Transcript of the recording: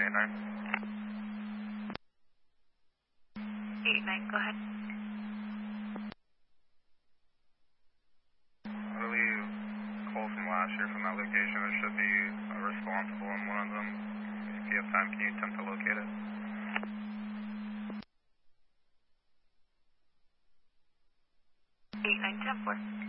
89, go ahead. I believe call from last year from that location. There should be a responsible in one of them. If you have time, can you attempt to locate it? Eight nine 10 4.